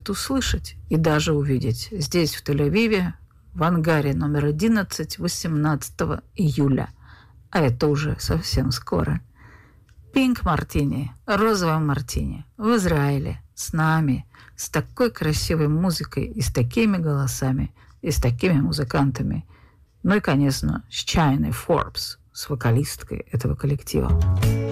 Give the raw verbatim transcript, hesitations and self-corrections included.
будет услышать и даже увидеть здесь, в Тель-Авиве, в ангаре номер одиннадцать, восемнадцатого июля. А это уже совсем скоро. Пинк Мартини, розовая мартини в Израиле с нами, с такой красивой музыкой и с такими голосами, и с такими музыкантами. Ну и, конечно, с Чайной Форбс, с вокалисткой этого коллектива.